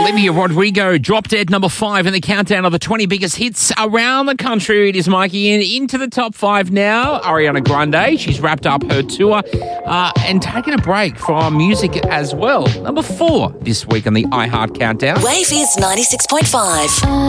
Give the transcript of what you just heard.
Olivia Rodrigo dropped at number 5 in the countdown of the 20 biggest hits around the country. It is Mikey in into the top 5 now. Ariana Grande, she's wrapped up her tour and taken a break from music as well. Number 4 this week on the iHeart Countdown. Wave is 96.5.